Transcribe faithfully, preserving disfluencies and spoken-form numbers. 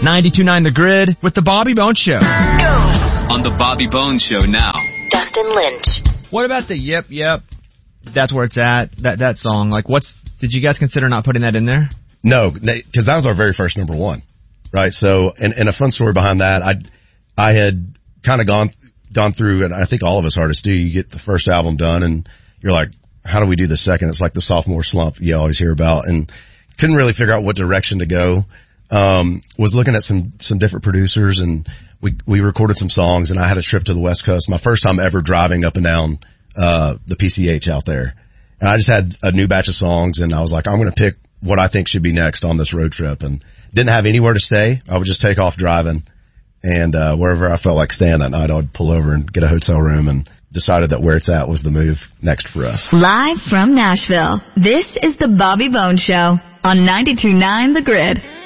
ninety-two point nine The Grid with the Bobby Bones Show. Go! On the Bobby Bones Show now. Dustin Lynch. What about the Yep Yep? That's where it's at. That that song. Like, what's? Did you guys consider not putting that in there? No, because that was our very first number one, right? So, and, and a fun story behind that, I I had kind of gone gone through, and I think all of us artists do. You get the first album done, and you're like, how do we do the second? It's like the sophomore slump you always hear about, and couldn't really figure out what direction to go. Um, was looking at some, some different producers, and we, we recorded some songs, and I had a trip to the West Coast, my first time ever driving up and down, uh, the P C H out there. And I just had a new batch of songs, and I was like, I'm going to pick what I think should be next on this road trip, and didn't have anywhere to stay. I would just take off driving, and, uh, wherever I felt like staying that night, I would pull over and get a hotel room, and decided that Where It's At was the move next for us. Live from Nashville, this is the Bobby Bones Show on ninety-two point nine The Grid.